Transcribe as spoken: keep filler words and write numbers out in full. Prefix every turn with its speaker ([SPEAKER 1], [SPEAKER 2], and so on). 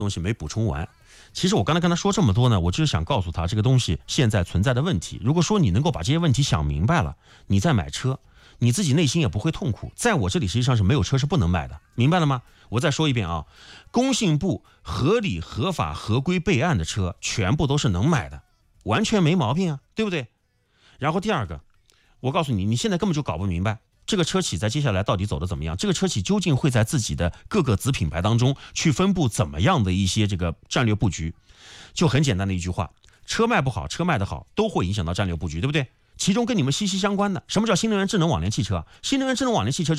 [SPEAKER 1] 东西没补充完。其实我刚才跟他说这么多呢，我就是想告诉他这个东西现在存在的问题。如果说你能够把这些问题想明白了，你再买车，你自己内心也不会痛苦。在我这里实际上是没有车是不能买的，明白了吗？我再说一遍啊，工信部合理合法合规备案的车全部都是能买的，完全没毛病啊，对不对？然后第二个，我告诉你，你现在根本就搞不明白这个车企在接下来到底走得怎么样，这个车企究竟会在自己的各个子品牌当中去分布怎么样的一些这个战略布局。就很简单的一句话，车卖不好车卖得好都会影响到战略布局，对不对？其中跟你们息息相关的，什么叫新能源智能网联汽车？新能源智能网联汽车就是